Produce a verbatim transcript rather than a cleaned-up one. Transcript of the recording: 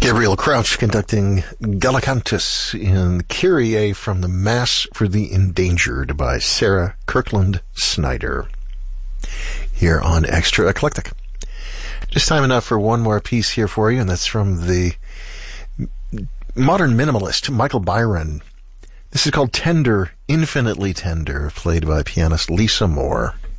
Gabriel Crouch conducting Gallicantus in Kyrie from the Mass for the Endangered by Sarah Kirkland Snyder. Here on Extra Eclectic. Just time enough for one more piece here for you, and that's from the modern minimalist Michael Byron. This is called Tender, Infinitely Tender, played by pianist Lisa Moore.